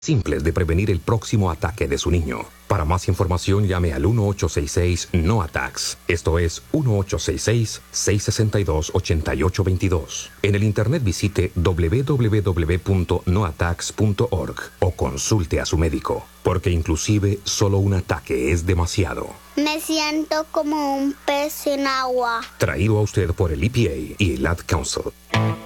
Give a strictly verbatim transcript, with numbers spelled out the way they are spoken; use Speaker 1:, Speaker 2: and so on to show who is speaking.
Speaker 1: simples de prevenir el próximo ataque de su niño. Para más información llame al uno ocho seis seis no attacks. Esto es uno ocho seis seis, seis seis dos, ocho ocho dos dos. En el internet visite doble u doble u doble u punto no attacks punto org o consulte a su médico, porque inclusive solo un ataque es demasiado.
Speaker 2: Me siento como un pez en agua.
Speaker 1: Traído a usted por el E P A y el Ad Council.